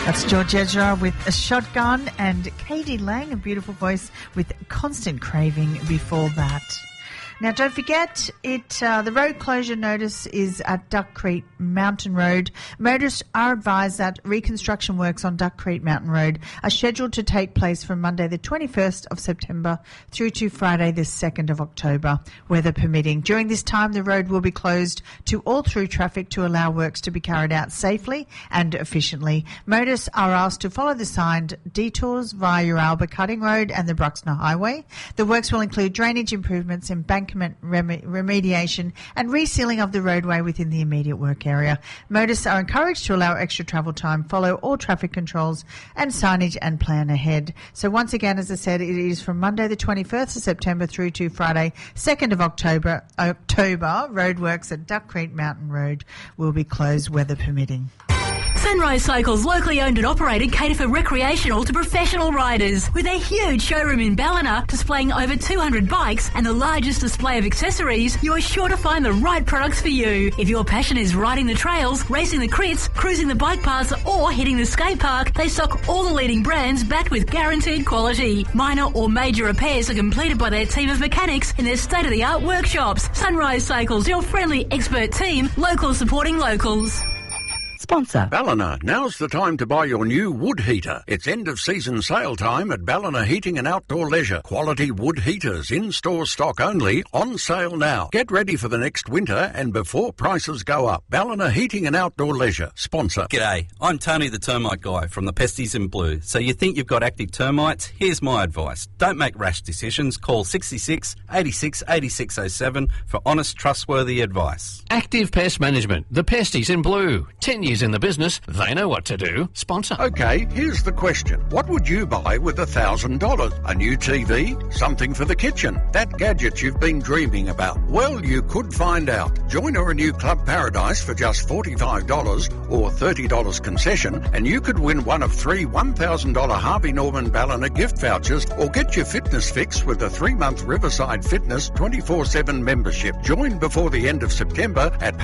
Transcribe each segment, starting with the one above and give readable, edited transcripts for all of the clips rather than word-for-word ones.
That's George Ezra with A Shotgun and Katie Lang, a beautiful voice with Constant Craving before that. Now, don't forget, the road closure notice is at Duck Creek Mountain Road. Motorists are advised that reconstruction works on Duck Creek Mountain Road are scheduled to take place from Monday the 21st of September through to Friday the 2nd of October, weather permitting. During this time, the road will be closed to all through traffic to allow works to be carried out safely and efficiently. Motorists are asked to follow the signed detours via Uralba Cutting Road and the Bruxner Highway. The works will include drainage improvements, embankment remediation and resealing of the roadway within the immediate work area. Motorists are encouraged to allow extra travel time, follow all traffic controls and signage and plan ahead. So once again, as I said, it is from Monday the 21st of September through to Friday 2nd of October. Roadworks at Duck Creek Mountain Road will be closed, weather permitting. Sunrise Cycles, locally owned and operated, cater for recreational to professional riders. With a huge showroom in Ballina displaying over 200 bikes and the largest display of accessories, you are sure to find the right products for you. If your passion is riding the trails, racing the crits, cruising the bike paths or hitting the skate park, they stock all the leading brands backed with guaranteed quality. Minor or major repairs are completed by their team of mechanics in their state-of-the-art workshops. Sunrise Cycles, your friendly expert team, locals supporting locals. Sponsor. Ballina, now's the time to buy your new wood heater. It's end-of-season sale time at Ballina Heating and Outdoor Leisure. Quality wood heaters, in-store stock only, on sale now. Get ready for the next winter and before prices go up. Ballina Heating and Outdoor Leisure. Sponsor. G'day, I'm Tony the Termite Guy from the Pesties in Blue. So you think you've got active termites? Here's my advice. Don't make rash decisions. Call 66 86 8607 for honest, trustworthy advice. Active Pest Management. The Pesties in Blue. 10 years in the business, they know what to do. Sponsor. Okay, here's the question. What would you buy with $1,000? A new TV? Something for the kitchen? That gadget you've been dreaming about? Well, you could find out. Join or renew Club Paradise for just $45 or $30 concession, and you could win one of 3 $1,000 Harvey Norman Ballina gift vouchers, or get your fitness fix with a 3-month Riverside Fitness 24/7 membership. Join before the end of September at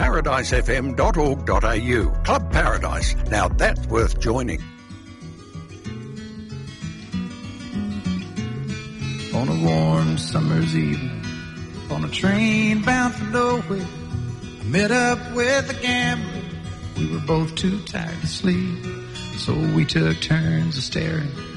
paradisefm.org.au. Club Paradise. Now that's worth joining. On a warm summer's evening, on a train bound for nowhere, I met up with a gambler. We were both too tired to sleep, so we took turns of staring